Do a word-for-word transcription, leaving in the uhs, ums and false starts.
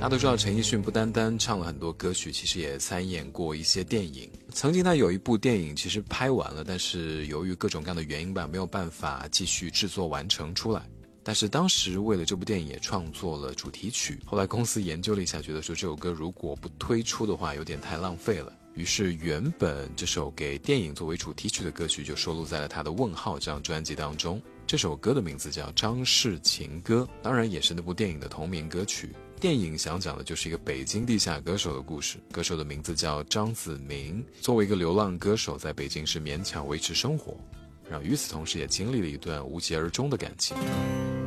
大家都知道陈奕迅不单单唱了很多歌曲，其实也参演过一些电影。曾经他有一部电影其实拍完了，但是由于各种各样的原因吧，没有办法继续制作完成出来。但是当时为了这部电影也创作了主题曲，后来公司研究了一下，觉得说这首歌如果不推出的话有点太浪费了，于是原本这首给电影作为主题曲的歌曲就收录在了他的《问号》这张专辑当中。这首歌的名字叫《张氏情歌》，当然也是那部电影的同名歌曲。电影想讲的就是一个北京地下歌手的故事，歌手的名字叫张子明，作为一个流浪歌手在北京是勉强维持生活，然后与此同时也经历了一段无疾而终的感情。